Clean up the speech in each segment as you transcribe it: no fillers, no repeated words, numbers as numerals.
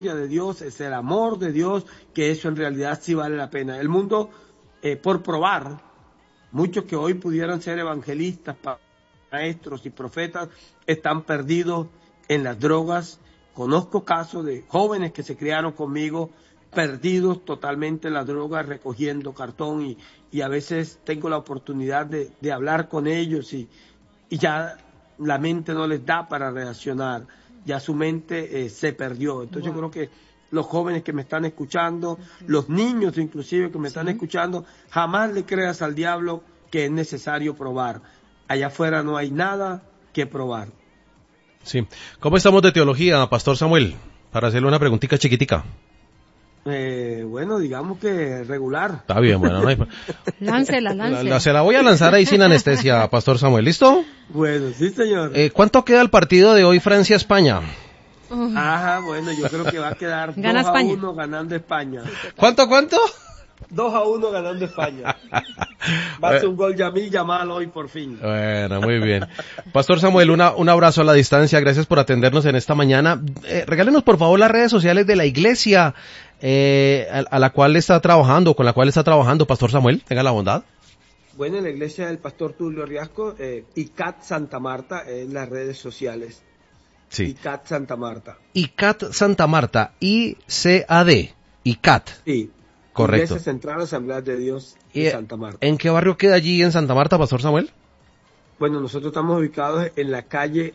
de Dios, es el amor de Dios, que eso en realidad sí vale la pena. El mundo, por probar, muchos que hoy pudieran ser evangelistas, maestros y profetas, están perdidos en las drogas. Conozco casos de jóvenes que se criaron conmigo, perdidos totalmente en las drogas, recogiendo cartón, y a veces tengo la oportunidad de hablar con ellos y ya la mente no les da para reaccionar, ya su mente se perdió. Entonces yo creo que los jóvenes que me están escuchando, los niños inclusive que me están escuchando, jamás le creas al diablo que es necesario probar. Allá afuera no hay nada que probar. Sí. ¿Cómo estamos de teología, Pastor Samuel? Para hacerle una preguntita chiquitica. Bueno, digamos que regular. Está bien, bueno. No hay... Láncela. Se la voy a lanzar ahí sin anestesia, Pastor Samuel. ¿Listo? Bueno, sí, señor. ¿Cuánto queda el partido de hoy Francia-España? Ajá, bueno, yo creo que va a quedar 2-1 ganando España. ¿Cuánto? 2-1 ganando España. Va a ser un gol Yamal hoy por fin. Bueno, muy bien. Pastor Samuel, un abrazo a la distancia. Gracias por atendernos en esta mañana. Regálenos por favor las redes sociales de la iglesia a la cual está trabajando, con la cual está trabajando, Pastor Samuel. Tenga la bondad. Bueno, en la iglesia del Pastor Tulio Riasco, ICAT Santa Marta, en las redes sociales. Sí. ICAT Santa Marta. ICAT Santa Marta, I-C-A-D, ICAT. Sí. Correcto. Iglesia Central Asamblea de Dios de Santa Marta. ¿En qué barrio queda allí en Santa Marta, Pastor Samuel? Bueno, nosotros estamos ubicados en la calle,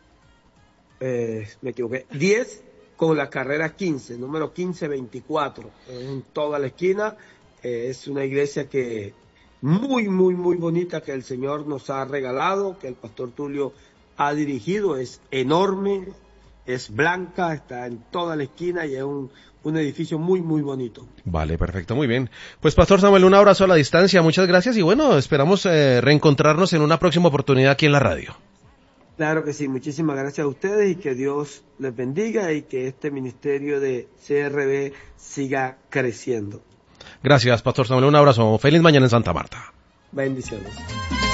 me equivoqué, 10 con la carrera 15, número 1524, en toda la esquina. Es una iglesia que muy bonita que el Señor nos ha regalado, que el Pastor Tulio ha dirigido, es enorme, es blanca, está en toda la esquina y es un edificio muy bonito. Vale, perfecto, muy bien. Pues Pastor Samuel, un abrazo a la distancia, muchas gracias y bueno, esperamos reencontrarnos en una próxima oportunidad aquí en la radio. Claro que sí, muchísimas gracias a ustedes y que Dios les bendiga y que este ministerio de CRB siga creciendo. Gracias, Pastor Samuel, un abrazo, feliz mañana en Santa Marta. Bendiciones.